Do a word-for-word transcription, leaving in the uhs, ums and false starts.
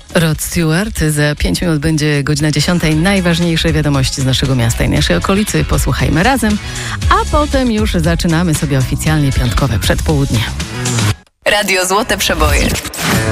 Rod Stewart. Za pięć minut będzie godzina dziesiątej. Najważniejsze wiadomości z naszego miasta i naszej okolicy. Posłuchajmy razem, a potem już zaczynamy sobie oficjalnie piątkowe przedpołudnie. Radio Złote Przeboje.